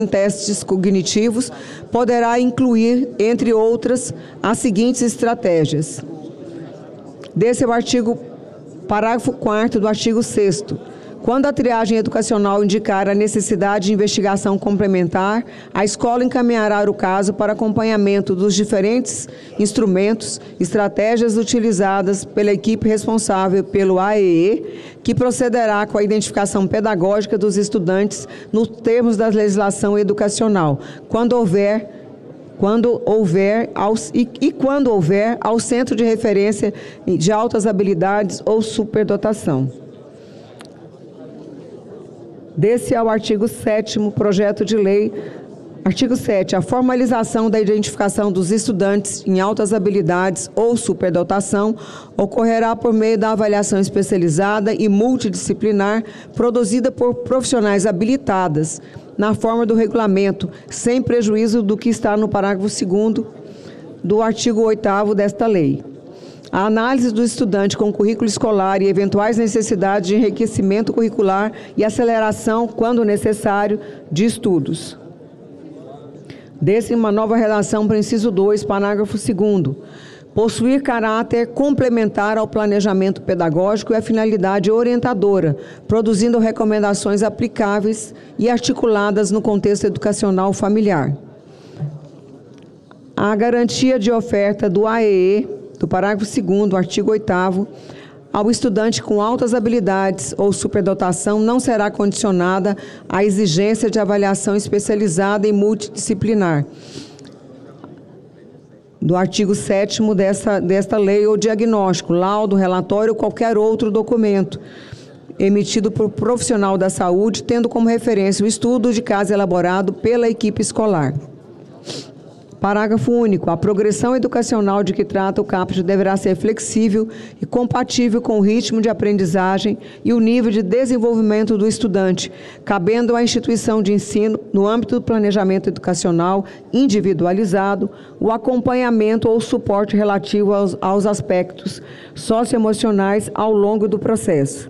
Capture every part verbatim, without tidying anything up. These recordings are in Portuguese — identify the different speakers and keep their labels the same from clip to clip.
Speaker 1: em testes cognitivos, poderá incluir, entre outras, as seguintes estratégias. Desse é o artigo, parágrafo quarto do artigo sexto. Quando a triagem educacional indicar a necessidade de investigação complementar, a escola encaminhará o caso para acompanhamento dos diferentes instrumentos, estratégias utilizadas pela equipe responsável pelo A E E, que procederá com a identificação pedagógica dos estudantes nos termos da legislação educacional, quando houver Quando houver, aos, e, e quando houver, ao Centro de Referência de Altas Habilidades ou Superdotação. Desse é o artigo sétimo, projeto de lei. Artigo sétimo. A formalização da identificação dos estudantes em altas habilidades ou superdotação ocorrerá por meio da avaliação especializada e multidisciplinar produzida por profissionais habilitadas, na forma do regulamento, sem prejuízo do que está no parágrafo segundo do artigo oitavo desta lei. A análise do estudante com currículo escolar e eventuais necessidades de enriquecimento curricular e aceleração, quando necessário, de estudos. Desse uma nova redação para o inciso dois, parágrafo segundo. Possuir caráter complementar ao planejamento pedagógico e a finalidade orientadora, produzindo recomendações aplicáveis e articuladas no contexto educacional familiar. A garantia de oferta do A E E, do parágrafo segundo, artigo oitavo, ao estudante com altas habilidades ou superdotação não será condicionada à exigência de avaliação especializada e multidisciplinar. Do artigo sétimo dessa, desta lei, ou diagnóstico, laudo, relatório ou qualquer outro documento emitido por profissional da saúde, tendo como referência o estudo de caso elaborado pela equipe escolar. Parágrafo único. A progressão educacional de que trata o caput deverá ser flexível e compatível com o ritmo de aprendizagem e o nível de desenvolvimento do estudante, cabendo à instituição de ensino, no âmbito do planejamento educacional individualizado, o acompanhamento ou suporte relativo aos, aos aspectos socioemocionais ao longo do processo.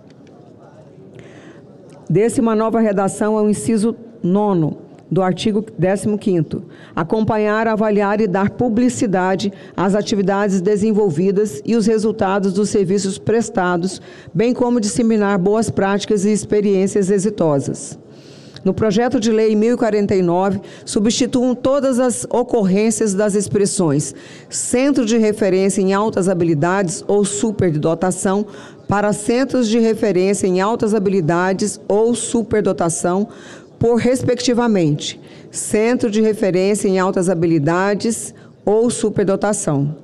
Speaker 1: Desse uma nova redação é o inciso nono. Do artigo décimo quinto, acompanhar, avaliar e dar publicidade às atividades desenvolvidas e os resultados dos serviços prestados, bem como disseminar boas práticas e experiências exitosas. No projeto de lei mil e quarenta e nove, substituam todas as ocorrências das expressões Centro de Referência em Altas Habilidades ou Superdotação para Centros de Referência em Altas Habilidades ou Superdotação, por, respectivamente, Centro de Referência em Altas Habilidades ou Superdotação.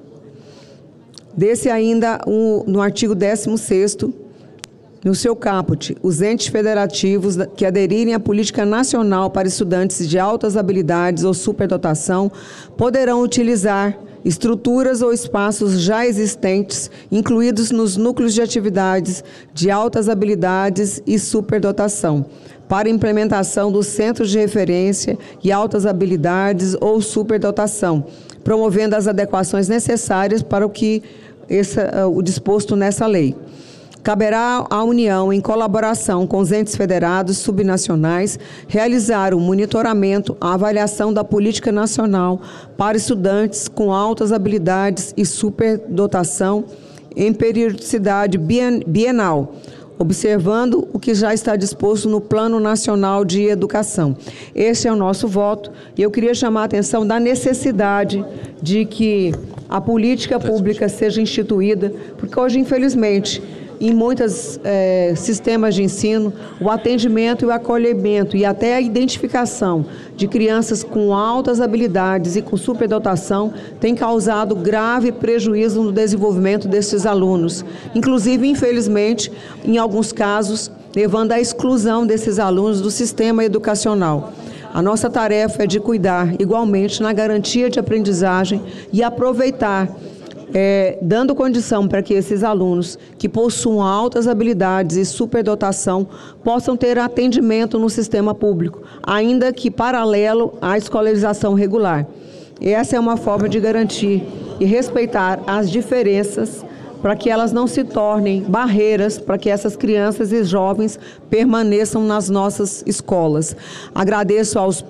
Speaker 1: Desse ainda, um, no artigo décimo sexto, no seu caput, os entes federativos que aderirem à Política Nacional para Estudantes de Altas Habilidades ou Superdotação poderão utilizar estruturas ou espaços já existentes, incluídos nos núcleos de atividades de altas habilidades e superdotação, para implementação dos centros de referência e altas habilidades ou superdotação, promovendo as adequações necessárias para o que essa, o disposto nessa lei. Caberá à União, em colaboração com os entes federados subnacionais, realizar o monitoramento, a avaliação da política nacional para estudantes com altas habilidades e superdotação em periodicidade bienal, observando o que já está disposto no Plano Nacional de Educação. Este é o nosso voto e eu queria chamar a atenção da necessidade de que a política pública seja instituída, porque hoje, infelizmente, em muitos eh, sistemas de ensino, o atendimento e o acolhimento e até a identificação de crianças com altas habilidades e com superdotação tem causado grave prejuízo no desenvolvimento desses alunos. Inclusive, infelizmente, em alguns casos, levando à exclusão desses alunos do sistema educacional. A nossa tarefa é de cuidar, igualmente, na garantia de aprendizagem e aproveitar É, dando condição para que esses alunos que possuam altas habilidades e superdotação possam ter atendimento no sistema público, ainda que paralelo à escolarização regular. Essa é uma forma de garantir e respeitar as diferenças para que elas não se tornem barreiras para que essas crianças e jovens permaneçam nas nossas escolas. Agradeço aos